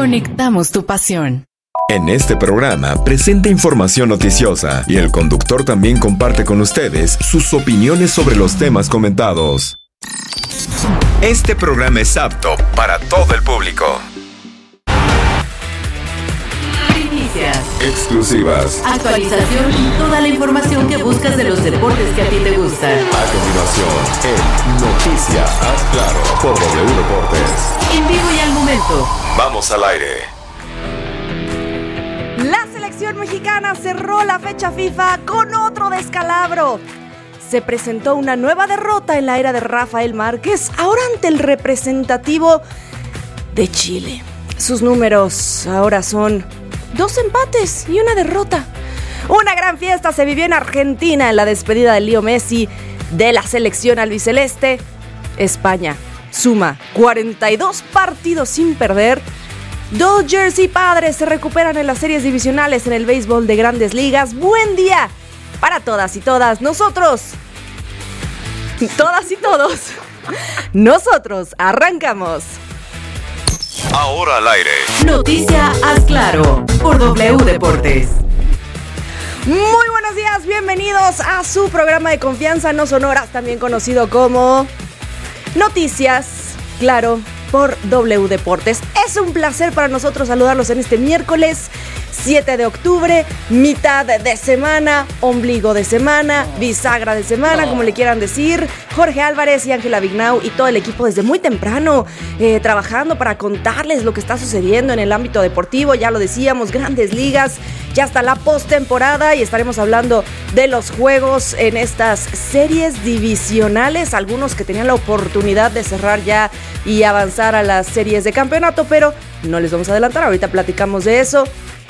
Conectamos tu pasión. En este programa presenta información noticiosa y el conductor también comparte con ustedes sus opiniones sobre los temas comentados. Este programa es apto para todo el público. Primicias, Exclusivas. actualización y toda la información que buscas de los deportes que a ti te gustan. A continuación, en Noticia Haz Claro por W Deportes. En vivo y al momento. Vamos al aire. La selección mexicana cerró la fecha FIFA con otro descalabro. Se presentó una nueva derrota en la era de Rafael Márquez, ahora ante el representativo de Chile. Sus números ahora son 2 empates y una derrota. Una gran fiesta se vivió en Argentina en la despedida de Leo Messi de la selección albiceleste. España suma 42 partidos sin perder. Dodgers y Padres se recuperan en las series divisionales en el béisbol de Grandes Ligas. Buen día para todas y todas nosotros. Todas y todos. Nosotros arrancamos. Ahora al aire. Noticia Haz Claro por W Deportes. Muy buenos días, bienvenidos a su programa de confianza no sonoras, también conocido como Noticias Claro por W Deportes. Es un placer para nosotros saludarlos en este miércoles 7 de octubre, mitad de semana, ombligo de semana, bisagra de semana, como le quieran decir. Jorge Álvarez y Ángela Vignau y todo el equipo desde muy temprano trabajando para contarles lo que está sucediendo en el ámbito deportivo. Ya lo decíamos, Grandes Ligas, ya está la postemporada y estaremos hablando de los juegos en estas series divisionales, algunos que tenían la oportunidad de cerrar ya y avanzar a las series de campeonato, pero no les vamos a adelantar, ahorita platicamos de eso.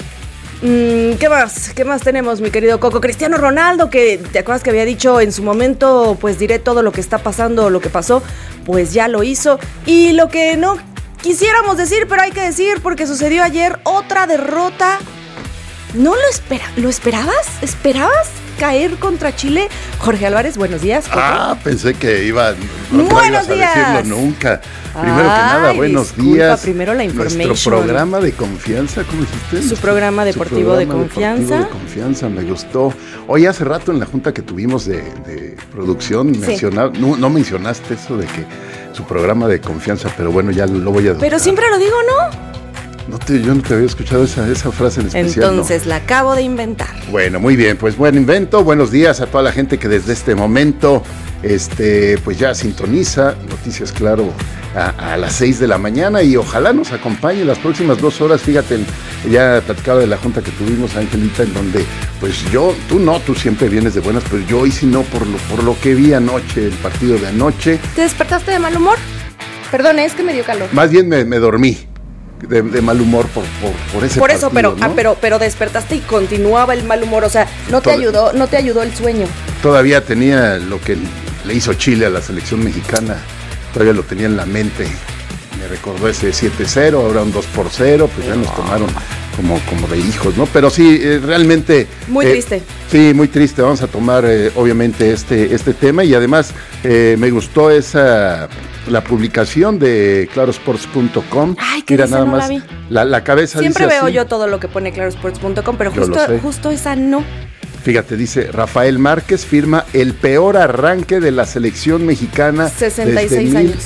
¿Qué más? ¿Qué más tenemos, mi querido Coco? Cristiano Ronaldo, que te acuerdas que había dicho en su momento, pues diré todo lo que está pasando, lo que pasó, pues ya lo hizo. Y lo que no quisiéramos decir, pero hay que decir, porque sucedió ayer otra derrota. ¿No lo esperabas? ¿Esperabas caer contra Chile? Jorge Álvarez, buenos días, Coco. Pensé que ibas Buenos a días. decirlo nunca. Primero que nada, buenos disculpa, días. primero la information. Nuestro programa de confianza, ¿cómo dijiste? Su programa deportivo de confianza. Deportivo de confianza, me gustó. Hoy hace rato en la junta que tuvimos de producción, Sí. no mencionaste eso de que su programa de confianza, pero bueno, ya lo voy a adoptar. Pero siempre lo digo, ¿no? Yo no te había escuchado esa frase en especial. Entonces la acabo de inventar. Bueno, muy bien, pues buen invento. Buenos días a toda la gente que desde este momento pues ya sintoniza Noticias Claro a las 6 de la mañana y ojalá nos acompañe las próximas 2 horas. Fíjate, ya platicaba de la junta que tuvimos, Angelita, en donde pues tú siempre vienes de buenas, pero yo hoy sí no, por lo que vi anoche, el partido de anoche. ¿Te despertaste de mal humor? Perdón, es que me dio calor. Más bien me dormí de mal humor por ese Por partido, eso, pero, ¿no? pero despertaste y continuaba el mal humor, o sea, no te ayudó el sueño. Todavía tenía lo que le hizo Chile a la selección mexicana, todavía lo tenía en la mente. Me recordó ese 7-0, ahora un 2-0, pues ya nos tomaron como de hijos, ¿no? Pero sí, realmente... Muy triste. Sí, muy triste. Vamos a tomar, obviamente, este tema y además me gustó la publicación de clarosports.com. Ay, ¿qué Mira, dice? nada No más la vi. la cabeza Siempre dice veo así. yo todo lo que pone clarosports.com, pero Yo lo sé. justo esa no. Fíjate, dice Rafael Márquez firma el peor arranque de la selección mexicana 66 desde años.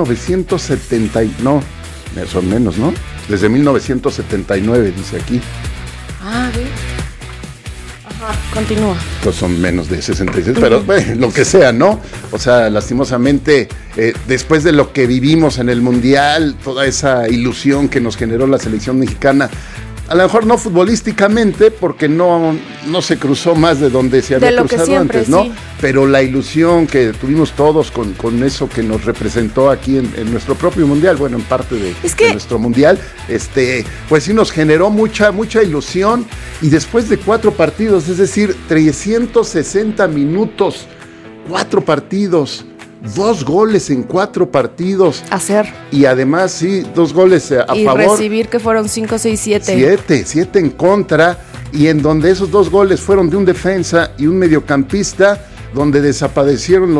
1970, no, son menos, ¿no? Desde 1979, dice aquí. Ah, ¿ve? Ajá, continúa. Pues son menos de 66, pero lo que sea, ¿no? O sea, lastimosamente, después de lo que vivimos en el Mundial, toda esa ilusión que nos generó la selección mexicana, a lo mejor no futbolísticamente, porque no se cruzó más de donde se había De lo que cruzado siempre, antes, ¿no? sí. Pero la ilusión que tuvimos todos con eso que nos representó aquí en nuestro propio mundial, bueno, en parte de nuestro mundial, pues sí nos generó mucha ilusión. Y después de 4 partidos, es decir, 360 minutos, 4 partidos, 2 goles en 4 partidos. Hacer. Y además, sí, 2 goles a Y favor. recibir, que fueron 5, 6, 7. 7 en contra, y en donde esos 2 goles fueron de un defensa y un mediocampista, donde desaparecieron